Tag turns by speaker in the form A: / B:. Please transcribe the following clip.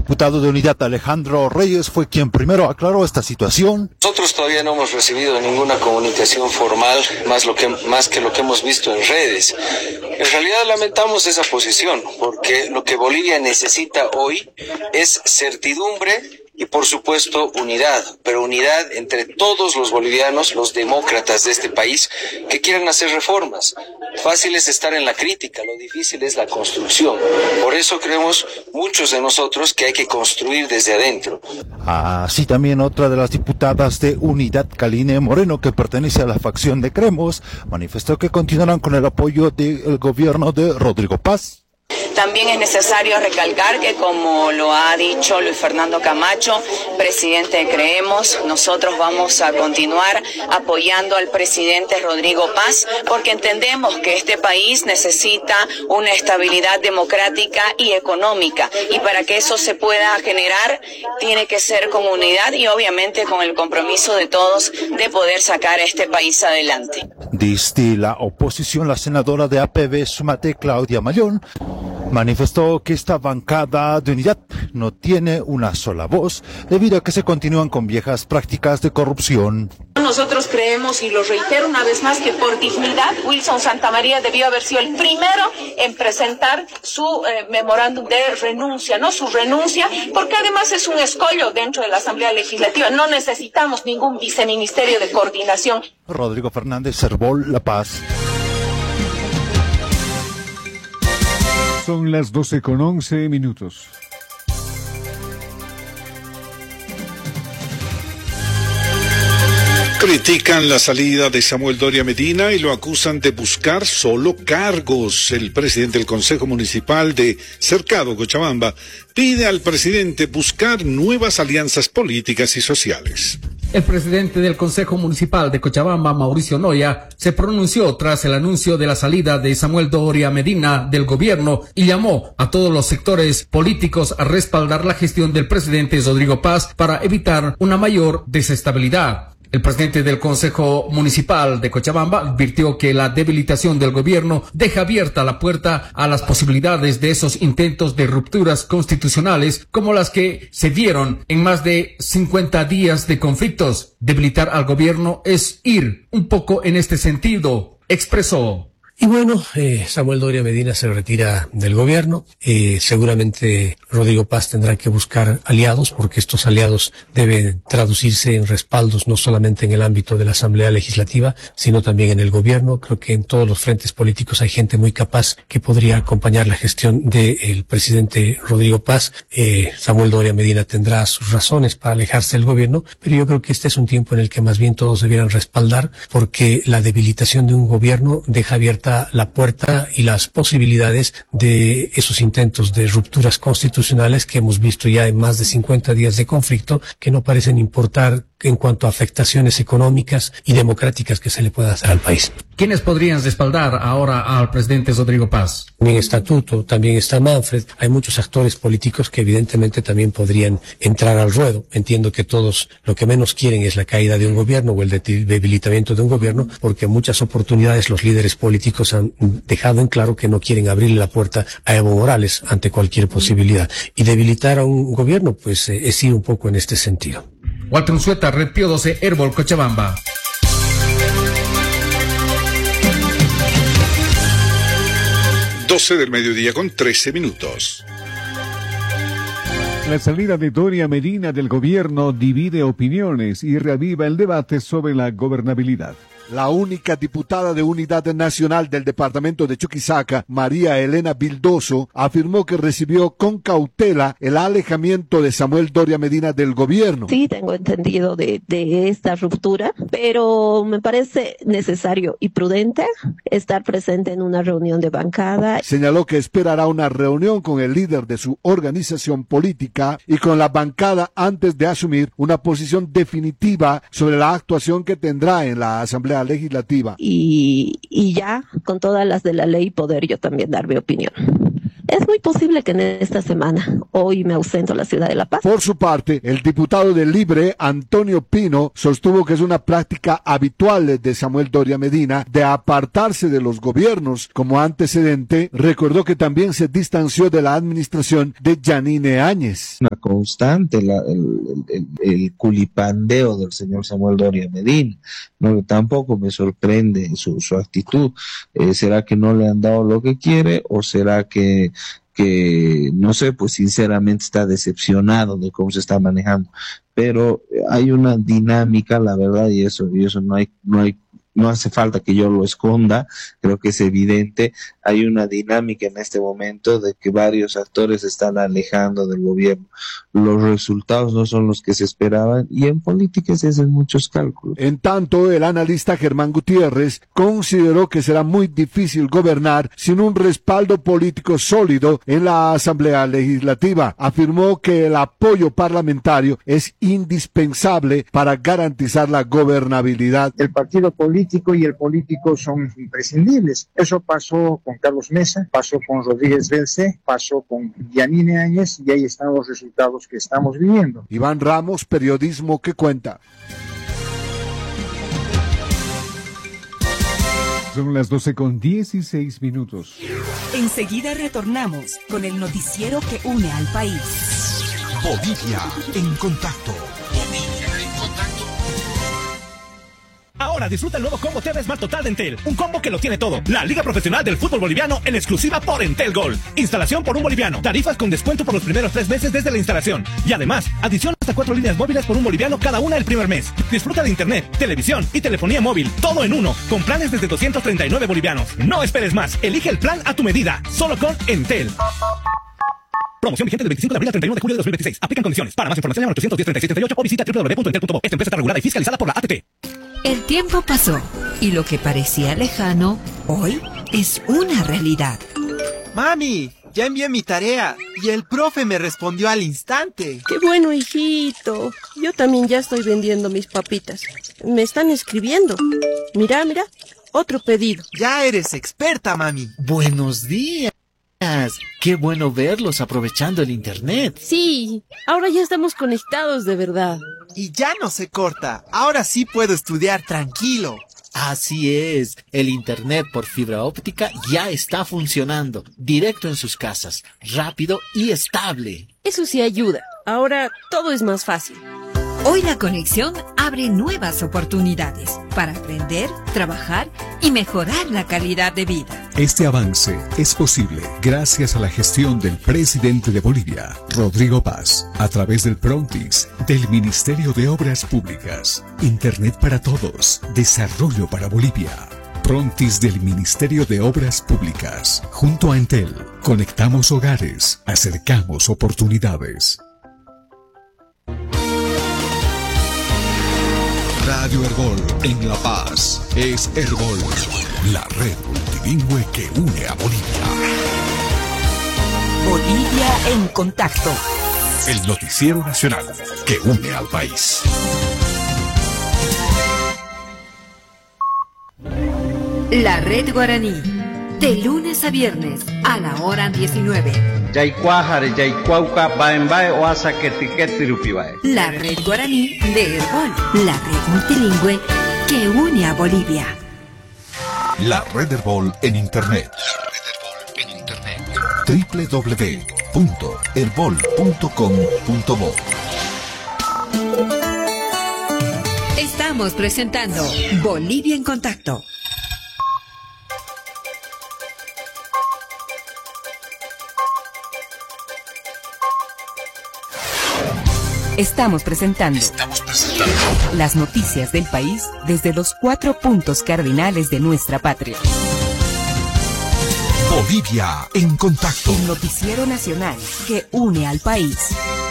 A: diputado de Unidad Alejandro Reyes fue quien primero aclaró esta situación.
B: Nosotros todavía no hemos recibido ninguna comunicación formal, más que lo que hemos visto en redes. En realidad lamentamos esa posición, porque lo que Bolivia necesita hoy es certidumbre y por supuesto unidad, pero unidad entre todos los bolivianos, los demócratas de este país que quieran hacer reformas. Fácil es estar en la crítica, lo difícil es la construcción. Por eso creemos muchos de nosotros que hay que construir desde adentro.
A: Así también otra de las diputadas de Unidad, Caline Moreno, que pertenece a la facción de Cremos, manifestó que continuarán con el apoyo del gobierno de Rodrigo Paz.
C: También es necesario recalcar que, como lo ha dicho Luis Fernando Camacho, presidente de Creemos, nosotros vamos a continuar apoyando al presidente Rodrigo Paz, porque entendemos que este país necesita una estabilidad democrática y económica, y para que eso se pueda generar, tiene que ser con unidad y obviamente con el compromiso de todos de poder sacar a este país adelante.
A: Desde la oposición, la senadora de APB Sumate, Claudia Mayón, manifestó que esta bancada de Unidad no tiene una sola voz debido a que se continúan con viejas prácticas de corrupción.
D: Nosotros creemos, y lo reitero una vez más, que por dignidad Wilson Santamaría debió haber sido el primero en presentar su memorándum de renuncia, no su renuncia, porque además es un escollo dentro de la Asamblea Legislativa. No necesitamos ningún viceministerio de coordinación.
A: Rodrigo Fernández, Servol, La Paz.
E: Son las 12:11.
F: Critican la salida de Samuel Doria Medina y lo acusan de buscar solo cargos. El presidente del Consejo Municipal de Cercado, Cochabamba, pide al presidente buscar nuevas alianzas políticas y sociales.
G: El presidente del Consejo Municipal de Cochabamba, Mauricio Noya, se pronunció tras el anuncio de la salida de Samuel Doria Medina del gobierno y llamó a todos los sectores políticos a respaldar la gestión del presidente Rodrigo Paz para evitar una mayor desestabilidad. El presidente del Consejo Municipal de Cochabamba advirtió que la debilitación del gobierno deja abierta la puerta a las posibilidades de esos intentos de rupturas constitucionales como las que se dieron en más de 50 días de conflictos. Debilitar al gobierno es ir un poco en este sentido, expresó.
H: Y bueno, Samuel Doria Medina se retira del gobierno. Seguramente Rodrigo Paz tendrá que buscar aliados, porque estos aliados deben traducirse en respaldos no solamente en el ámbito de la Asamblea Legislativa, sino también en el gobierno. Creo que en todos los frentes políticos hay gente muy capaz que podría acompañar la gestión del presidente Rodrigo Paz. Samuel Doria Medina tendrá sus razones para alejarse del gobierno, pero yo creo que este es un tiempo en el que más bien todos debieran respaldar, porque la debilitación de un gobierno deja abierta la puerta y las posibilidades de esos intentos de rupturas constitucionales que hemos visto ya en más de 50 días de conflicto, que no parecen importar en cuanto a afectaciones económicas y democráticas que se le pueda hacer al país.
G: ¿Quiénes podrían respaldar ahora al presidente Rodrigo Paz?
H: También está Tuto, también está Manfred. Hay muchos actores políticos que evidentemente también podrían entrar al ruedo. Entiendo que todos lo que menos quieren es la caída de un gobierno o el debilitamiento de un gobierno, porque en muchas oportunidades los líderes políticos han dejado en claro que no quieren abrirle la puerta a Evo Morales ante cualquier posibilidad. Y debilitar a un gobierno, pues es ir un poco en este sentido.
G: Walter Unzueta, Red Pío 12, Herbol, Cochabamba.
F: 12:13
E: La salida de Doria Medina del gobierno divide opiniones y reaviva el debate sobre la gobernabilidad.
I: La única diputada de Unidad Nacional del departamento de Chuquisaca, María Elena Bildoso, afirmó que recibió con cautela el alejamiento de Samuel Doria Medina del gobierno.
J: Sí, tengo entendido de esta ruptura, pero me parece necesario y prudente estar presente en una reunión de bancada.
I: Señaló que esperará una reunión con el líder de su organización política y con la bancada antes de asumir una posición definitiva sobre la actuación que tendrá en la Asamblea Legislativa.
J: Y ya, con todas las de la ley, poder yo también dar mi opinión. Es muy posible que en esta semana, hoy me ausento a la ciudad de La Paz.
I: Por su parte, el diputado de Libre, Antonio Pino, sostuvo que es una práctica habitual de Samuel Doria Medina de apartarse de los gobiernos. Como antecedente, recordó que también se distanció de la administración de Yanine Áñez.
E: Una
K: constante el culipandeo del señor Samuel Doria Medina. No, tampoco me sorprende su actitud. ¿Será que no le han dado lo que quiere o será que no sé, pues sinceramente está decepcionado de cómo se está manejando? Pero hay una dinámica, la verdad, y eso no hace falta que yo lo esconda, creo que es evidente, hay una dinámica en este momento de que varios actores se están alejando del gobierno. Los resultados no son los que se esperaban y en política se hacen muchos cálculos.
I: En tanto, el analista Germán Gutiérrez consideró que será muy difícil gobernar sin un respaldo político sólido en la Asamblea Legislativa. Afirmó que el apoyo parlamentario es indispensable para garantizar la gobernabilidad.
L: El partido político y el político son imprescindibles. Eso pasó con Carlos Mesa, pasó con Rodríguez Belce, pasó con Yanine Áñez y ahí están los resultados que estamos viviendo.
I: Iván Ramos, periodismo que cuenta.
E: Son las 12:16.
M: Enseguida retornamos con el noticiero que une al país.
N: Bolivia en contacto.
O: Ahora disfruta el nuevo combo TV Smart Total de Entel. Un combo que lo tiene todo. La Liga Profesional del Fútbol Boliviano en exclusiva por Entel Gold. Instalación por un boliviano. Tarifas con descuento por los primeros 3 meses desde la instalación. Y además, adición hasta 4 líneas móviles por un boliviano cada una el primer mes. Disfruta de internet, televisión y telefonía móvil. Todo en uno. Con planes desde 239 bolivianos. No esperes más. Elige el plan a tu medida. Solo con Entel. Promoción vigente del 25 de abril al 31 de julio de 2026. Aplican condiciones. Para más información llama al 810-3638 o visita www.entel.bo. Esta empresa está regulada y fiscalizada por la ATT.
M: El tiempo pasó y lo que parecía lejano, hoy es una realidad.
P: Mami, ya envié mi tarea y el profe me respondió al instante.
Q: ¡Qué bueno, hijito! Yo también ya estoy vendiendo mis papitas. Me están escribiendo. Mira, otro pedido.
P: Ya eres experta, mami.
R: Buenos días. Qué bueno verlos aprovechando el internet.
Q: Sí, ahora ya estamos conectados de verdad.
P: Y ya no se corta. Ahora sí puedo estudiar tranquilo.
R: Así es, el internet por fibra óptica ya está funcionando, directo en sus casas, rápido y estable.
Q: Eso sí ayuda. Ahora todo es más fácil.
M: Hoy la conexión abre nuevas oportunidades para aprender, trabajar y mejorar la calidad de vida.
N: Este avance es posible gracias a la gestión del presidente de Bolivia, Rodrigo Paz, a través del Prontis, del Ministerio de Obras Públicas. Internet para todos, desarrollo para Bolivia. Prontis del Ministerio de Obras Públicas. Junto a Entel, conectamos hogares, acercamos oportunidades. Radio Herbol en La Paz es Herbol, la red multilingüe que une a Bolivia.
M: Bolivia en contacto.
N: El noticiero nacional que une al país.
M: La Red Guaraní, de lunes a viernes a la hora 19. La Red Guaraní de Herbol, la red multilingüe que une a Bolivia.
N: La Red Herbol en Internet. www.herbol.com.bo.
M: Estamos presentando Bolivia en Contacto. Estamos presentando las noticias del país desde los 4 puntos cardinales de nuestra patria.
N: Bolivia en contacto.
M: El noticiero nacional que une al país.